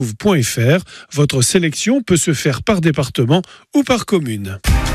Votre sélection peut se faire par département ou par commune.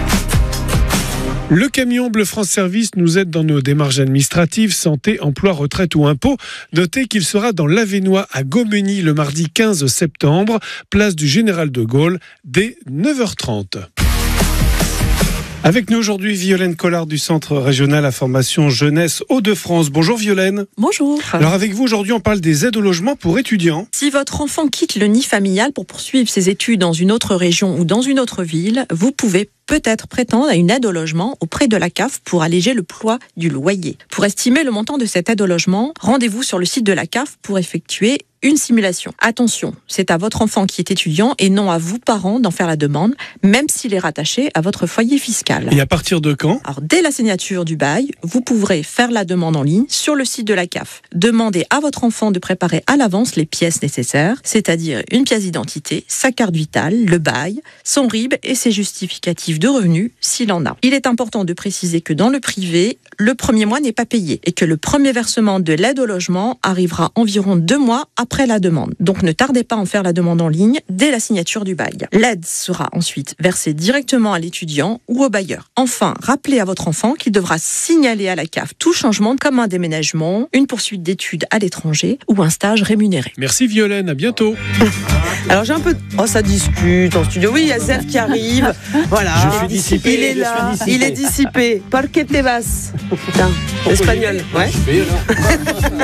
Le camion Bleu France Service nous aide dans nos démarches administratives, santé, emploi, retraite ou impôts. Notez qu'il sera dans l'Avesnois à Gomeny le mardi 15 septembre, place du Général de Gaulle, dès 9h30. Avec nous aujourd'hui, Violaine Collard du Centre Régional Information Jeunesse Hauts-de-France. Bonjour Violaine. Bonjour. Alors avec vous aujourd'hui, on parle des aides au logement pour étudiants. Si votre enfant quitte le nid familial pour poursuivre ses études dans une autre région ou dans une autre ville, vous pouvez peut-être prétendre à une aide au logement auprès de la CAF pour alléger le poids du loyer. Pour estimer le montant de cette aide au logement, rendez-vous sur le site de la CAF pour effectuer une simulation. Attention, c'est à votre enfant qui est étudiant et non à vous, parents, d'en faire la demande, même s'il est rattaché à votre foyer fiscal. Et à partir de quand ? Alors, dès la signature du bail, vous pourrez faire la demande en ligne sur le site de la CAF. Demandez à votre enfant de préparer à l'avance les pièces nécessaires, c'est-à-dire une pièce d'identité, sa carte vitale, le bail, son RIB et ses justificatifs de revenus s'il en a. Il est important de préciser que dans le privé, le premier mois n'est pas payé et que le premier versement de l'aide au logement arrivera environ 2 mois après la demande. Donc ne tardez pas à en faire la demande en ligne dès la signature du bail. L'aide sera ensuite versée directement à l'étudiant ou au bailleur. Enfin, rappelez à votre enfant qu'il devra signaler à la CAF tout changement comme un déménagement, une poursuite d'études à l'étranger ou un stage rémunéré. Merci Violaine, à bientôt. Alors j'ai un peu... Oh, ça discute en studio. Oui, il y a Zer qui arrive. Voilà. Je suis dissipé. Il est là. Il est dissipé. Porque te vas. Putain, espagnol. Ouais.